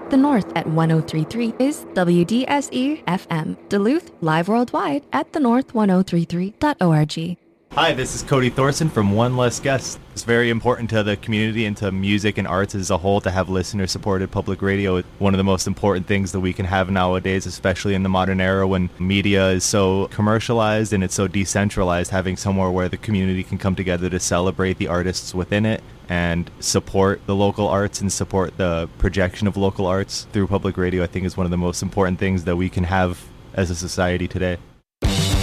The North at 1033 is WDSE FM. Duluth, live worldwide at thenorth1033.org. Hi, this is Cody Thorson from One Less Guest. It's very important to the community and to music and arts as a whole to have listener-supported public radio. It's one of the most important things that we can have nowadays, especially in the modern era when media is so commercialized and it's so decentralized. Having somewhere where the community can come together to celebrate the artists within it and support the local arts and support the projection of local arts through public radio, I think is one of the most important things that we can have as a society today.